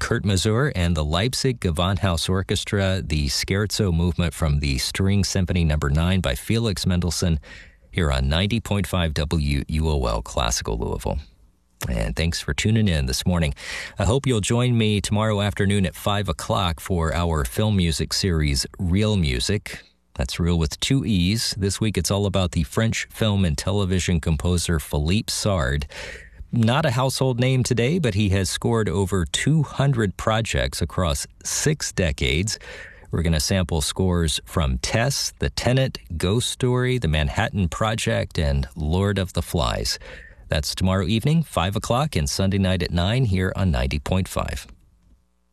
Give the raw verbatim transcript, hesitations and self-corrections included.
Kurt Masur and the Leipzig Gewandhaus Orchestra, the Scherzo movement from the String Symphony Number nine by Felix Mendelssohn, here on ninety point five W U O L Classical Louisville. And thanks for tuning in this morning. I hope you'll join me tomorrow afternoon at five o'clock for our film music series, Real Music. That's real with two E's. This week it's all about the French film and television composer Philippe Sard. Not a household name today, but he has scored over two hundred projects across six decades. We're going to sample scores from Tess, The Tenant, Ghost Story, The Manhattan Project, and Lord of the Flies. That's tomorrow evening, five o'clock, and Sunday night at nine here on ninety point five.